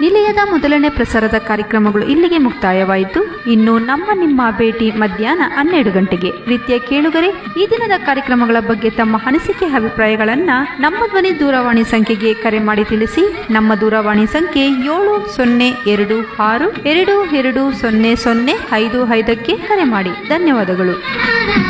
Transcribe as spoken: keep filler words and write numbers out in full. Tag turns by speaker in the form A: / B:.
A: ನಿಲಯದ ಮೊದಲನೇ ಪ್ರಸಾರದ ಕಾರ್ಯಕ್ರಮಗಳು ಇಲ್ಲಿಗೆ ಮುಕ್ತಾಯವಾಯಿತು. ಇನ್ನು ನಮ್ಮ ನಿಮ್ಮ ಭೇಟಿ ಮಧ್ಯಾಹ್ನ ಹನ್ನೆರಡು ಗಂಟೆಗೆ. ಪ್ರೀತಿಯ ಕೇಳುಗರೆ, ಈ ದಿನದ ಕಾರ್ಯಕ್ರಮಗಳ ಬಗ್ಗೆ ತಮ್ಮ ಅನಿಸಿಕೆ ಅಭಿಪ್ರಾಯಗಳನ್ನ ನಮ್ಮ ಧ್ವನಿ ದೂರವಾಣಿ ಸಂಖ್ಯೆಗೆ ಕರೆ ಮಾಡಿ ತಿಳಿಸಿ. ನಮ್ಮ ದೂರವಾಣಿ ಸಂಖ್ಯೆ ಏಳು ಸೊನ್ನೆ ಎರಡು ಆರು ಎರಡು ಎರಡು ಸೊನ್ನೆ ಸೊನ್ನೆ ಐದು ಐದಕ್ಕೆ ಕರೆ ಮಾಡಿ. ಧನ್ಯವಾದಗಳು.